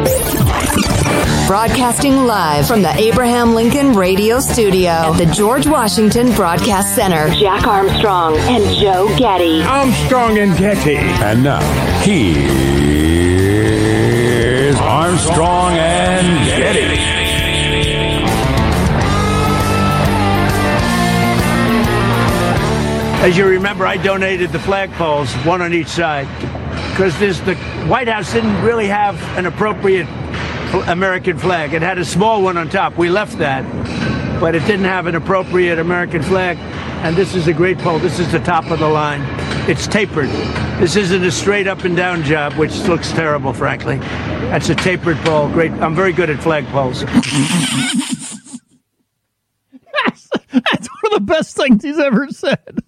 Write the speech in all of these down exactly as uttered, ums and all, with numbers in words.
Broadcasting live from the Abraham Lincoln Radio Studio at the George Washington Broadcast Center. Jack Armstrong and Joe Getty. Armstrong and Getty. And now, here's Armstrong and Getty. As you remember, I donated the flagpoles, one on each side, because the White House didn't really have an appropriate American flag. It had a small one on top. We left that, but it didn't have an appropriate American flag. And this is a great pole. This is the top of the line. It's tapered. This isn't a straight up and down job, which looks terrible, frankly. That's a tapered pole. Great. I'm very good at flagpoles. that's, that's one of the best things he's ever said.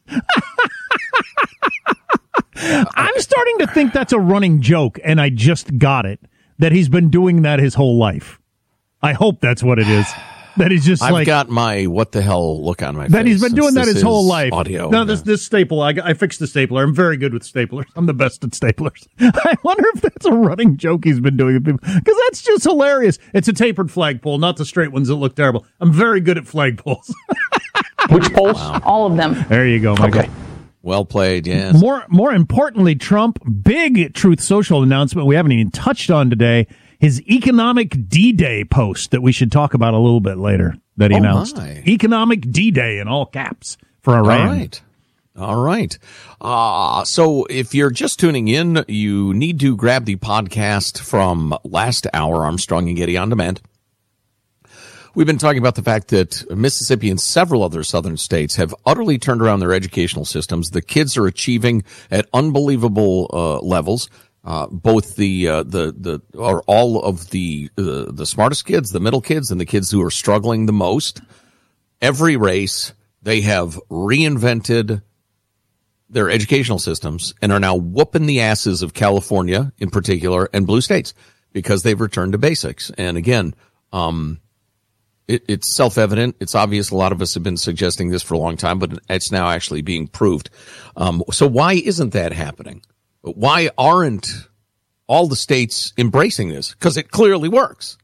I'm starting to think that's a running joke, and I just got it. That he's been doing that his whole life. I hope that's what it is. That he's just I've like... I've got my what the hell look on my face. That he's been doing that his whole life. Audio. No, this this staple, I, I fixed the stapler. I'm very good with staplers. I'm the best at staplers. I wonder if that's a running joke he's been doing with people. Because that's just hilarious. It's a tapered flagpole, not the straight ones that look terrible. I'm very good at flagpoles. Which poles? Wow. All of them. There you go, Michael. Okay. Well played, yes. More, more importantly, Trump, big Truth Social announcement we haven't even touched on today. His economic D-Day post that we should talk about a little bit later that he oh announced. My. Economic D-Day in all caps for Iran. All right. All right. Uh, so if you're just tuning in, you need to grab the podcast from last hour, Armstrong and Getty On Demand. We've been talking about the fact that Mississippi and several other southern states have utterly turned around their educational systems. The kids are achieving at unbelievable uh, levels. Uh, both the uh, the the or all of the uh, the smartest kids, the middle kids, and the kids who are struggling the most. Every race, they have reinvented their educational systems and are now whooping the asses of California in particular and blue states because they've returned to basics. And again, um. It, it's self-evident. It's obvious. A lot of us have been suggesting this for a long time, but it's now actually being proved. Um, so why isn't that happening? Why aren't all the states embracing this? Because it clearly works.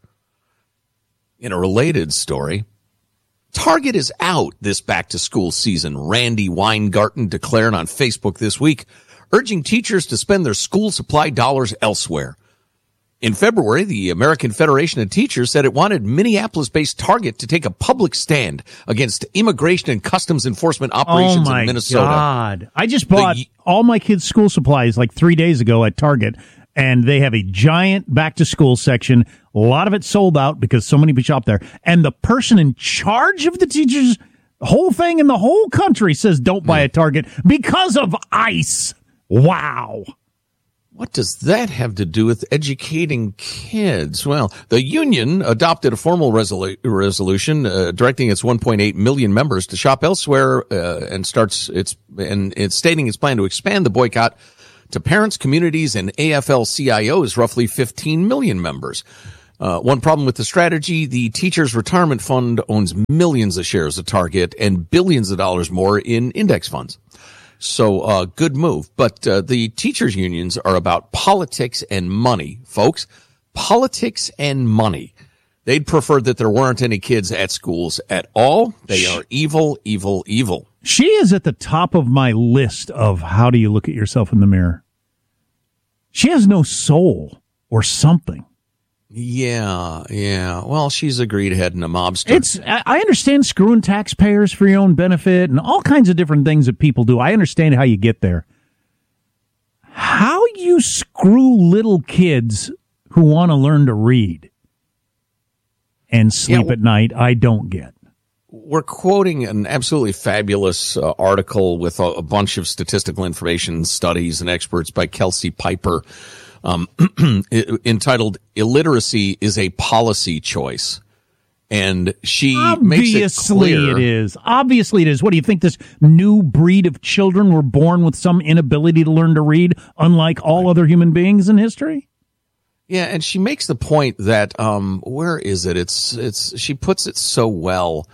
In a related story, Target is out this back-to-school season. Randy Weingarten declared on Facebook this week, urging teachers to spend their school supply dollars elsewhere. In February, the American Federation of Teachers said it wanted Minneapolis-based Target to take a public stand against immigration and customs enforcement operations oh my in Minnesota. God. I just bought the, all my kids' school supplies like three days ago at Target, and they have a giant back-to-school section. A lot of it sold out because so many people shop there. And the person in charge of the teachers' whole thing in the whole country says don't buy at Target because of ICE. Wow. What does that have to do with educating kids? Well, the union adopted a formal resolu- resolution uh, directing its one point eight million members to shop elsewhere uh, and starts its and it's stating its plan to expand the boycott to parents, communities, and A F L C I O's roughly fifteen million members. Uh, one problem with the strategy, the Teachers Retirement Fund owns millions of shares of Target and billions of dollars more in index funds. So, uh, good move. But, uh, the teachers unions are about politics and money, folks. Politics and money. They'd prefer that there weren't any kids at schools at all. They are evil, evil, evil. She is at the top of my list of how do you look at yourself in the mirror. She has no soul or something. Yeah, yeah. Well, she's a greedhead and a mobster. It's. I understand screwing taxpayers for your own benefit and all kinds of different things that people do. I understand how you get there. How you screw little kids who want to learn to read and sleep yeah, at night, I don't get. We're quoting an absolutely fabulous uh, article with a, a bunch of statistical information, studies, and experts by Kelsey Piper. Um, entitled "Illiteracy is a Policy Choice," and she Obviously makes it clear. it is. Obviously it is. What do you think? This new breed of children were born with some inability to learn to read, unlike all other human beings in history? Yeah, and she makes the point that um, where is it? It's it's. She puts it so well.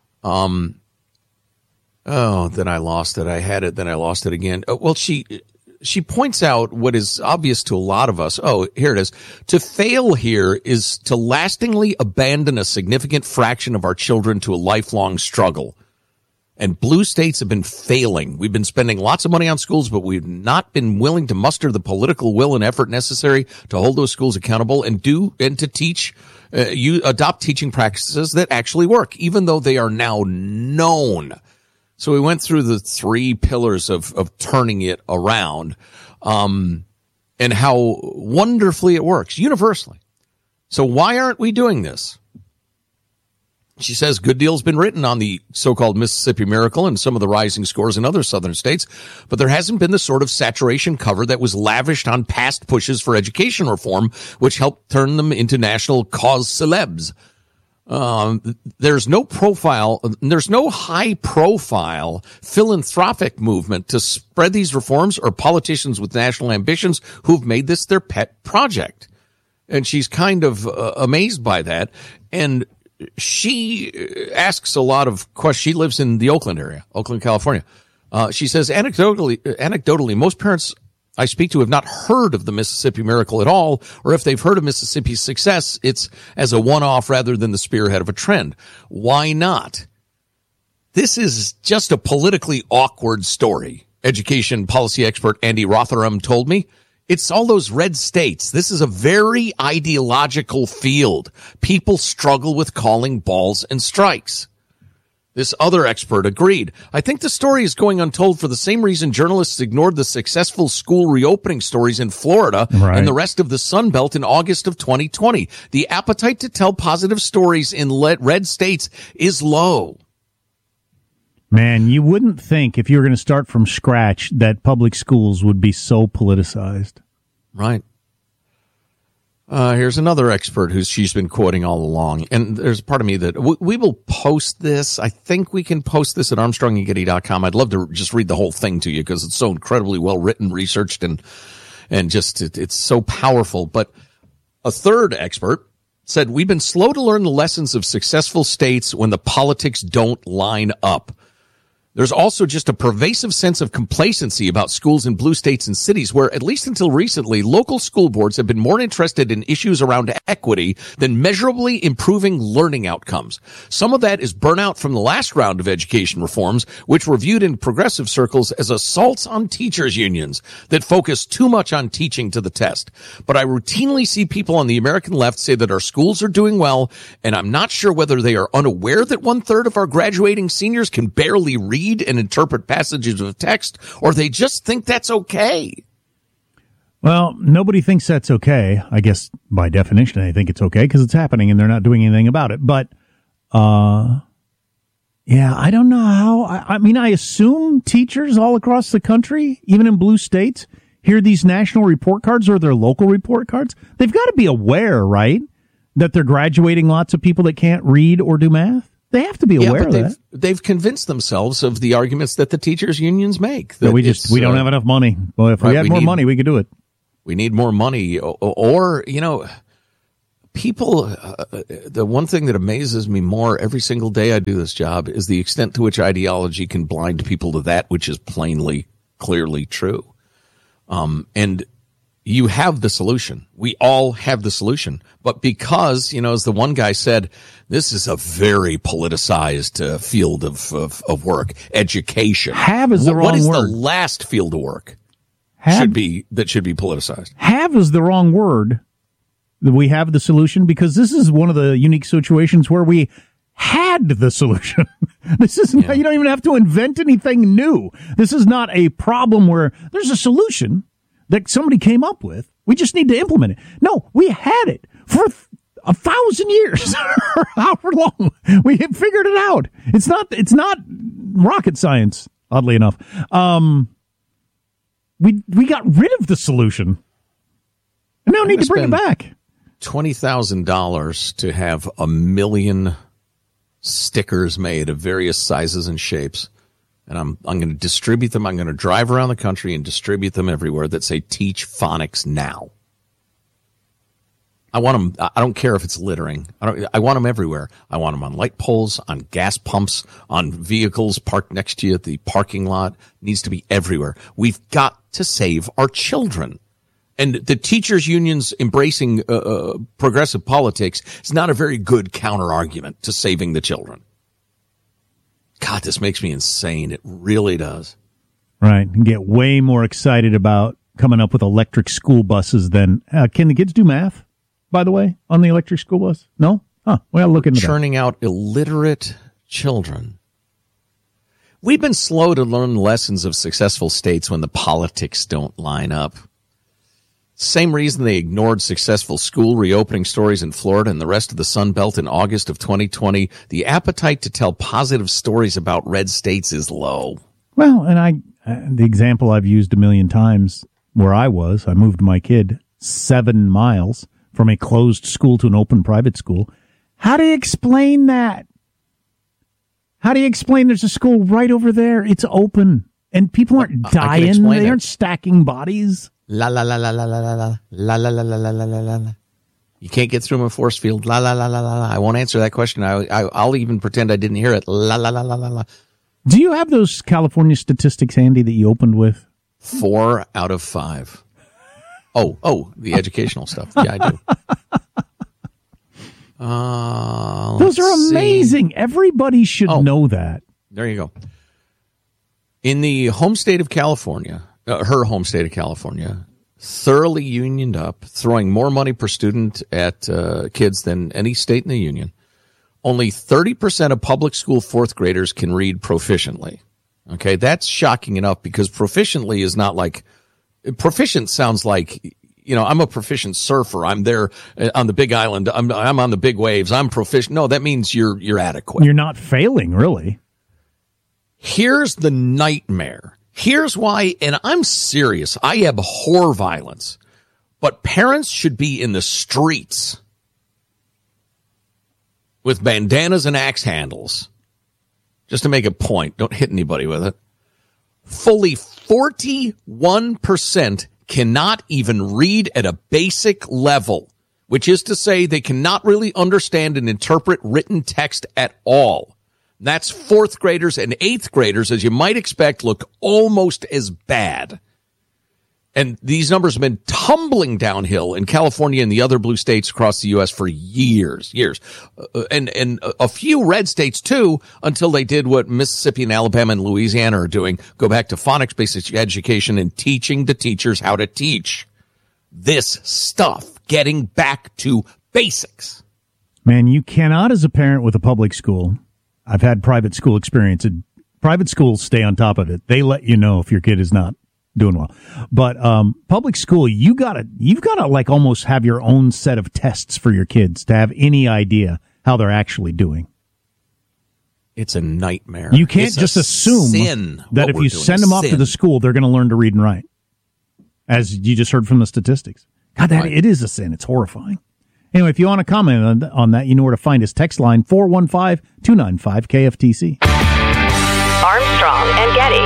Um. Oh, then I lost it. I had it. Then I lost it again. Oh, well, she. she points out what is obvious to a lot of us. Oh, here it is. To fail here is to lastingly abandon a significant fraction of our children to a lifelong struggle. And blue states have been failing. We've been spending lots of money on schools, but we've not been willing to muster the political will and effort necessary to hold those schools accountable and do and to teach, uh, you adopt teaching practices that actually work, even though they are now known. So we went through the three pillars of, of turning it around, um, and how wonderfully it works universally. So why aren't we doing this? She says good deal's been written on the so-called Mississippi Miracle and some of the rising scores in other southern states, but there hasn't been the sort of saturation cover that was lavished on past pushes for education reform, which helped turn them into national cause celebs. Um, there's no profile, there's no high-profile philanthropic movement to spread these reforms or politicians with national ambitions who've made this their pet project. And she's kind of uh, amazed by that. And she asks a lot of questions. She lives in the Oakland area, Oakland, California. Uh, she says, anecdotally, anecdotally, most parents I speak to have not heard of the Mississippi Miracle at all, or if they've heard of Mississippi's success, it's as a one-off rather than the spearhead of a trend. Why not? This is just a politically awkward story. Education policy expert Andy Rotherham told me. It's all those red states. This is a very ideological field. People struggle with calling balls and strikes. This other expert agreed. I think the story is going untold for the same reason journalists ignored the successful school reopening stories in Florida right. and the rest of the Sun Belt in August of twenty twenty. The appetite to tell positive stories in red states is low. Man, you wouldn't think if you were going to start from scratch that public schools would be so politicized. Right. Uh, here's another expert who she's been quoting all along. And there's a part of me that we, we will post this. I think we can post this at armstrong and getty dot com. I'd love to just read the whole thing to you because it's so incredibly well written, researched, and, and just it, it's so powerful. But a third expert said, we've been slow to learn the lessons of successful states when the politics don't line up. There's also just a pervasive sense of complacency about schools in blue states and cities where, at least until recently, local school boards have been more interested in issues around equity than measurably improving learning outcomes. Some of that is burnout from the last round of education reforms, which were viewed in progressive circles as assaults on teachers' unions that focus too much on teaching to the test. But I routinely see people on the American left say that our schools are doing well, and I'm not sure whether they are unaware that one-third of our graduating seniors can barely read and interpret passages of text, or they just think that's okay. Well, nobody thinks that's okay. I guess by definition, they think it's okay because it's happening and they're not doing anything about it. But, uh, yeah, I don't know how. I, I mean, I assume teachers all across the country, even in blue states, hear these national report cards or their local report cards. They've got to be aware, right, that they're graduating lots of people that can't read or do math. They have to be aware yeah, but of they've, that. They've convinced themselves of the arguments that the teachers' unions make. That we just we don't uh, have enough money. Well, if right, we had we more need, money, we could do it. We need more money, or, or you know, people. Uh, the one thing that amazes me more every single day I do this job is the extent to which ideology can blind people to that which is plainly, clearly true. Um, and you have the solution. We all have the solution. But because, you know, as the one guy said, this is a very politicized uh, field of, of, of work, education. Have is the what, wrong word. What is word. the last field of work have, should be that should be politicized? Have is the wrong word. We have the solution because this is one of the unique situations where we had the solution. This is yeah. not, you don't even have to invent anything new. This is not a problem where there's a solution that somebody came up with. We just need to implement it. No, we had it for a thousand years, or however long. We have figured it out. It's not, it's not rocket science, oddly enough. Um, we, we got rid of the solution. And now need to bring it back. twenty thousand dollars to have a million stickers made of various sizes and shapes. And I'm I'm going to distribute them. I'm going to drive around the country and distribute them everywhere that say "Teach Phonics Now." I want them, I don't care if it's littering. I don't, I want them everywhere. I want them on light poles, on gas pumps, on vehicles parked next to you at the parking lot. It needs to be everywhere. We've got to save our children. And the teachers' unions embracing uh, uh, progressive politics is not a very good counter-argument to saving the children. God, this makes me insane. It really does. Right. And get way more excited about coming up with electric school buses than, uh, can the kids do math, by the way, on the electric school bus? No? Huh. Well, look into that. Churning out illiterate children. We've been slow to learn lessons of successful states when the politics don't line up. Same reason they ignored successful school reopening stories in Florida and the rest of the Sun Belt in August of twenty twenty. The appetite to tell positive stories about red states is low. Well, and I, uh, the example I've used a million times where I was, I moved my kid seven miles from a closed school to an open private school. How do you explain that? How do you explain there's a school right over there? It's open and people aren't dying. They aren't stacking bodies. La la la la la la la la la la la la la la la. You can't get through them in force field. La la la la la la. I won't answer that question. I, I I'll even pretend I didn't hear it. La la la la la la. Do you have those California statistics handy that you opened with? Four out of five. Oh oh, the educational stuff. Yeah, I do. Uh, those are amazing. See. Everybody should oh, know that. There you go. In the home state of California. Uh, her home state of California, thoroughly unioned up, throwing more money per student at uh, kids than any state in the union. Only thirty percent of public school fourth graders can read proficiently. Okay, that's shocking enough because proficiently is not like, proficient sounds like, you know, I'm a proficient surfer. I'm there on the big island. I'm, I'm on the big waves. I'm proficient. No, that means you're, you're adequate. You're not failing, really. Here's the nightmare. Here's why, and I'm serious, I abhor violence, but parents should be in the streets with bandanas and axe handles, just to make a point. Don't hit anybody with it. Fully forty-one percent cannot even read at a basic level, which is to say they cannot really understand and interpret written text at all. That's fourth graders and eighth graders, as you might expect, look almost as bad. And these numbers have been tumbling downhill in California and the other blue states across the U S for years, years. Uh, and, and a few red states, too, until they did what Mississippi and Alabama and Louisiana are doing, go back to phonics-based education and teaching the teachers how to teach this stuff, getting back to basics. Man, you cannot, as a parent with a public school, I've had private school experience. Private schools stay on top of it. They let you know if your kid is not doing well. But um, public school, you gotta, you've got to like almost have your own set of tests for your kids to have any idea how they're actually doing. It's a nightmare. You can't it's just assume sin, that if you send them off sin. to the school, they're going to learn to read and write. As you just heard from the statistics. God, that right. It is a sin. It's horrifying. Anyway, if you want to comment on, on that, you know where to find us. Text line four one five, two nine five, K F T C. Armstrong and Getty.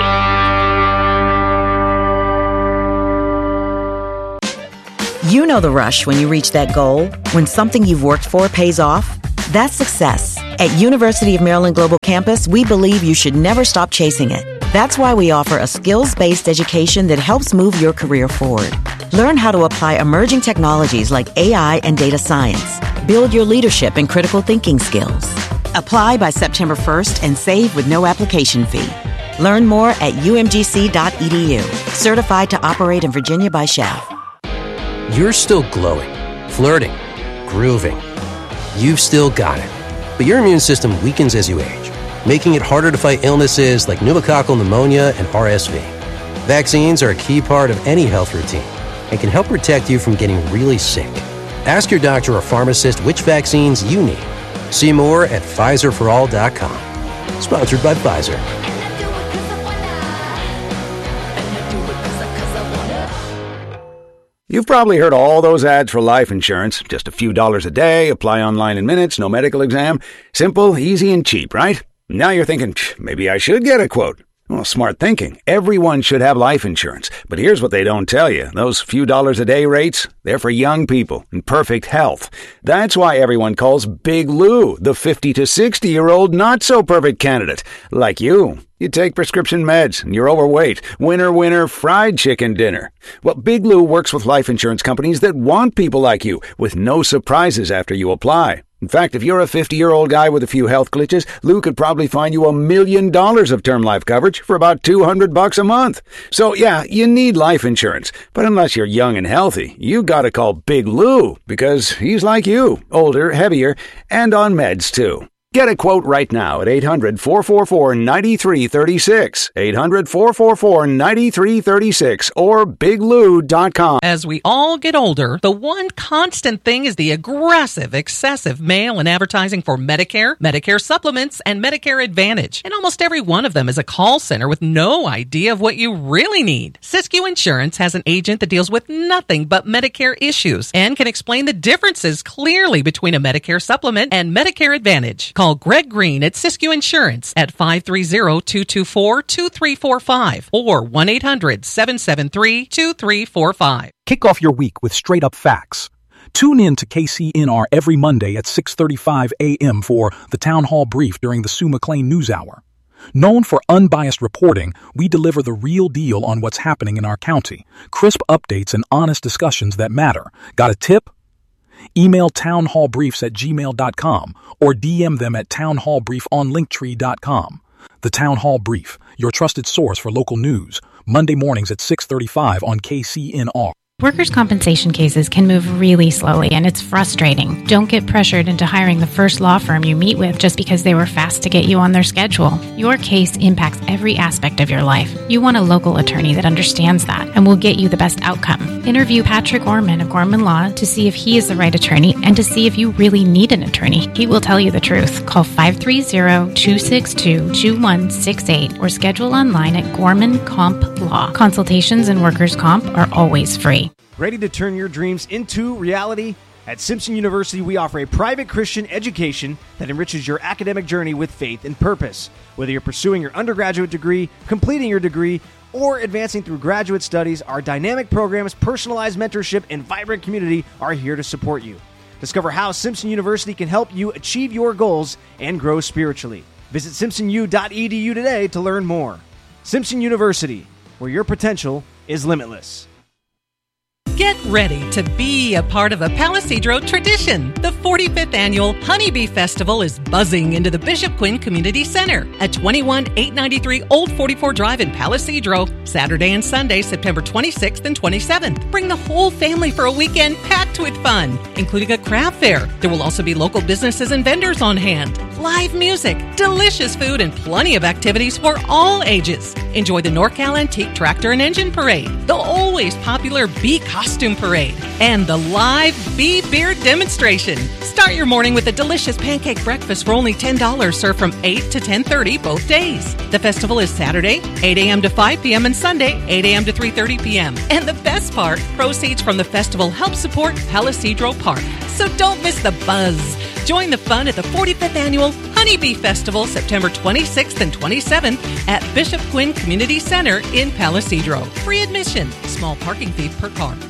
You know the rush when you reach that goal, when something you've worked for pays off. That's success. At University of Maryland Global Campus, we believe you should never stop chasing it. That's why we offer a skills-based education that helps move your career forward. Learn how to apply emerging technologies like A I and data science. Build your leadership and critical thinking skills. Apply by September first and save with no application fee. Learn more at U M G C dot E D U. Certified to operate in Virginia by S C H A F. You're still glowing, flirting, grooving. You've still got it. But your immune system weakens as you age, making it harder to fight illnesses like pneumococcal pneumonia and R S V. Vaccines are a key part of any health routine and can help protect you from getting really sick. Ask your doctor or pharmacist which vaccines you need. See more at Pfizer for all dot com. Sponsored by Pfizer. You've probably heard all those ads for life insurance. Just a few dollars a day, apply online in minutes, no medical exam. Simple, easy, and cheap, right? Now you're thinking, maybe I should get a quote. Well, smart thinking. Everyone should have life insurance. But here's what they don't tell you. Those few dollars a day rates, they're for young people in perfect health. That's why everyone calls Big Lou the fifty to sixty-year-old not-so-perfect candidate. Like you. You take prescription meds and you're overweight. Winner, winner, fried chicken dinner. Well, Big Lou works with life insurance companies that want people like you with no surprises after you apply. In fact, if you're a fifty-year-old guy with a few health glitches, Lou could probably find you a million dollars of term life coverage for about two hundred bucks a month. So yeah, you need life insurance. But unless you're young and healthy, you gotta call Big Lou because he's like you, older, heavier, and on meds too. Get a quote right now at eight hundred, four four four, nine three three six, eight hundred, four four four, nine three three six, or big lou dot com. As we all get older, the one constant thing is the aggressive, excessive mail and advertising for Medicare, Medicare supplements, and Medicare Advantage. And almost every one of them is a call center with no idea of what you really need. Siskiyou Insurance has an agent that deals with nothing but Medicare issues and can explain the differences clearly between a Medicare supplement and Medicare Advantage. Call Greg Green at Siskiyou Insurance at five three zero, two two four, two three four five or one eight hundred, seven seven three, two three four five. Kick off your week with straight up facts. Tune in to K C N R every Monday at six thirty-five a.m. for the Town Hall Brief during the Sue McLean News Hour. Known for unbiased reporting, we deliver the real deal on what's happening in our county, crisp updates and honest discussions that matter. Got a tip? Email townhallbriefs at gmail dot com or D M them at townhallbrief on linktree dot com. The Town Hall Brief, your trusted source for local news, Monday mornings at six thirty-five on K C N R. Workers' compensation cases can move really slowly, and it's frustrating. Don't get pressured into hiring the first law firm you meet with just because they were fast to get you on their schedule. Your case impacts every aspect of your life. You want a local attorney that understands that and will get you the best outcome. Interview Patrick Gorman of Gorman Law to see if he is the right attorney and to see if you really need an attorney. He will tell you the truth. Call five three zero, two six two, two one six eight or schedule online at Gorman Comp Law. Consultations and workers' comp are always free. Ready to turn your dreams into reality? At Simpson University, we offer a private Christian education that enriches your academic journey with faith and purpose. Whether you're pursuing your undergraduate degree, completing your degree, or advancing through graduate studies, our dynamic programs, personalized mentorship, and vibrant community are here to support you. Discover how Simpson University can help you achieve your goals and grow spiritually. Visit simpson u dot e d u today to learn more. Simpson University, where your potential is limitless. Get ready to be a part of a Palisadro tradition. The forty-fifth Annual Honeybee Festival is buzzing into the Bishop Quinn Community Center at twenty-one eight ninety-three Old forty-four Drive in Palisadro, Saturday and Sunday, September twenty-sixth and twenty-seventh. Bring the whole family for a weekend packed with fun, including a craft fair. There will also be local businesses and vendors on hand, live music, delicious food, and plenty of activities for all ages. Enjoy the NorCal Antique Tractor and Engine Parade, the always popular Bee Costume Parade, and the live Bee Beer Demonstration. Start your morning with a delicious pancake breakfast for only ten dollars, served from eight to ten thirty both days. The festival is Saturday, eight a.m. to five p.m. and Sunday, eight a.m. to three thirty p.m. And the best part, proceeds from the festival help support Palisadro Park. So don't miss the buzz. Join the fun at the forty-fifth Annual Honeybee Festival, September twenty-sixth and twenty-seventh at Bishop Quinn Community Center in Palisadro. Free admission, small parking fee per car.